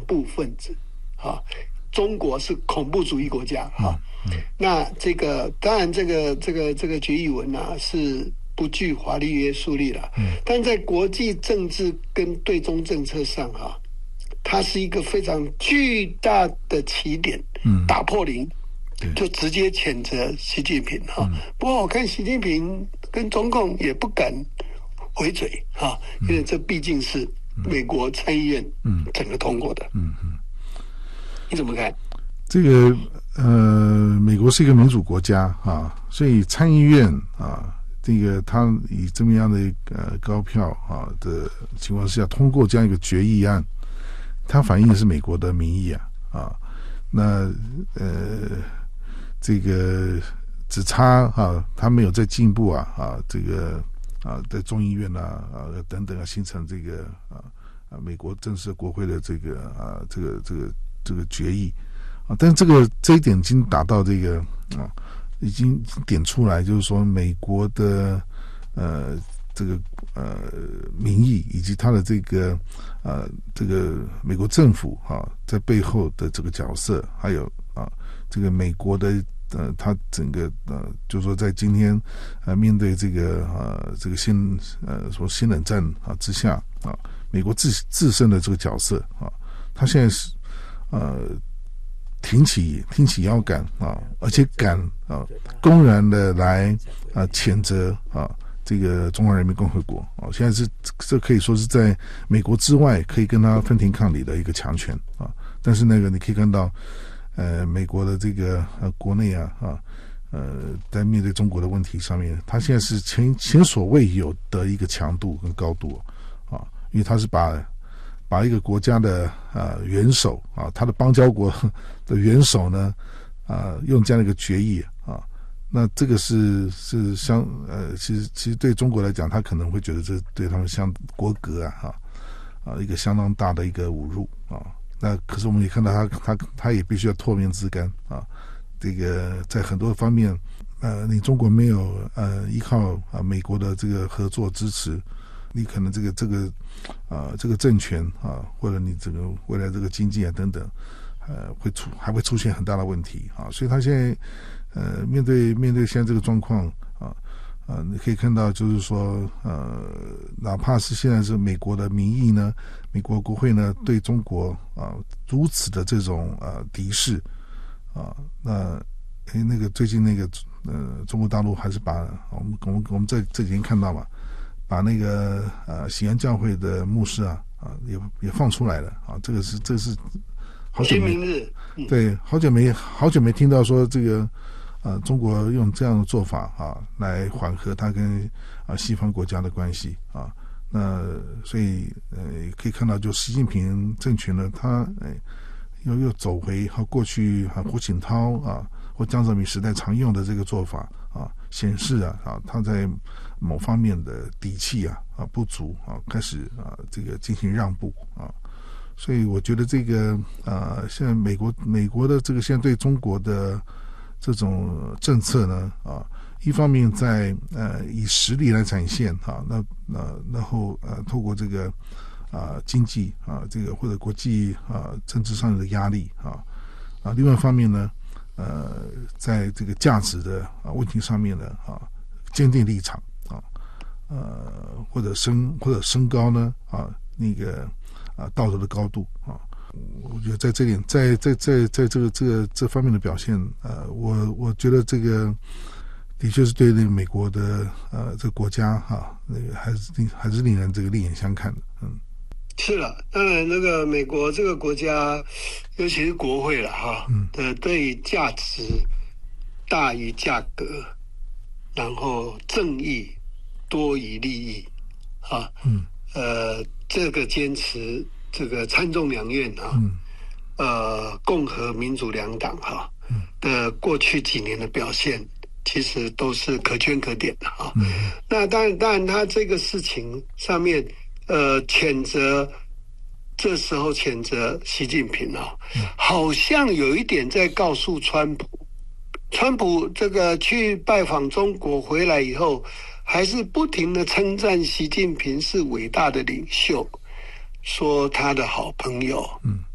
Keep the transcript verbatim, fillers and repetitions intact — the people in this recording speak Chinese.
怖分子啊，中国是恐怖主义国家啊。那这个当然，这个这个这个决议文啊是不具法律约束力了，但在国际政治跟对中政策上啊，它是一个非常巨大的起点，打破零。就直接谴责习近平哈、嗯，不过我看习近平跟中共也不敢回嘴哈，因为这毕竟是美国参议院整个通过的。嗯嗯，你怎么看？ 这个呃，美国是一个民主国家啊，所以参议院啊，这个他以这么样的呃高票啊的情况下通过这样一个决议案，它反映的是美国的民意啊啊，那呃。这个只差啊，他没有在进步啊啊，这个啊，在众议院啊啊等等啊，形成这个啊啊美国正式国会的这个啊这个这个这个决议啊，但是这个这一点已经达到这个啊，已经点出来，就是说美国的呃这个呃民意以及他的这个呃这个美国政府啊在背后的这个角色，还有啊这个美国的。呃，他整个呃，就是说，在今天呃，面对这个呃，这个新呃，说新冷战啊之下啊，美国自自身的这个角色啊，他现在是呃，挺起挺起腰杆啊，而且敢啊，公然的来啊谴责啊这个中华人民共和国啊，现在是这可以说是在美国之外可以跟他分庭抗礼的一个强权啊，但是那个你可以看到。呃，美国的这个呃国内啊啊呃，在面对中国的问题上面，它现在是前前所未有的一个强度跟高度啊，因为它是把把一个国家的呃元首啊，他的邦交国的元首呢啊，用这样的一个决议啊，那这个是是相呃，其实其实对中国来讲，他可能会觉得这对他们相国格啊哈啊一个相当大的一个侮辱啊。那可是我们也看到他，他他也必须要唾面自干啊！这个在很多方面，呃，你中国没有呃依靠啊美国的这个合作支持，你可能这个这个啊、呃、这个政权啊，或者你这个未来这个经济啊等等，呃，会出还会出现很大的问题啊！所以他现在呃面对面对现在这个状况啊。呃，你可以看到，就是说，呃，哪怕是现在是美国的民意呢，美国国会呢对中国啊、呃、如此的这种呃敌视啊、呃，那诶那个最近那个呃中国大陆还是把我们我们我们这这几天看到嘛，把那个呃喜安教会的牧师啊啊也也放出来了啊，这个是这是好久没对好久没好久没听到说这个。呃，中国用这样的做法啊，来缓和它跟啊西方国家的关系啊。那所以呃，可以看到，就习近平政权呢，他哎又又走回和过去啊胡锦涛啊或江泽民时代常用的这个做法啊，显示啊啊他在某方面的底气啊啊不足啊，开始啊这个进行让步啊。所以我觉得这个啊，现在美国美国的这个现在对中国的。这种政策呢，啊，一方面在呃以实力来展现啊，那那然后呃透过这个啊经济啊这个或者国际啊政治上的压力啊啊，另外一方面呢，呃在这个价值的啊问题上面呢啊坚定立场啊呃或者升或者升高呢啊那个啊道德的高度啊。我觉得在这点，在在在在这个这个这方面的表现，呃，我我觉得这个的确是对那个美国的呃这个国家哈，那个还是还是令人这个另眼相看的，嗯， 是了，当然那个美国这个国家，尤其是国会了哈，嗯，的对价值大于价格，然后正义多于利益，啊，嗯，呃，这个坚持。这个参众两院啊，嗯、呃，共和民主两党哈、啊嗯、的过去几年的表现，其实都是可圈可点的啊。嗯、那当然，当然，他这个事情上面，呃，谴责，这时候谴责习近平啊，嗯、好像有一点在告诉川普，川普这个去拜访中国回来以后，还是不停的称赞习近平是伟大的领袖。说他的好朋友，嗯，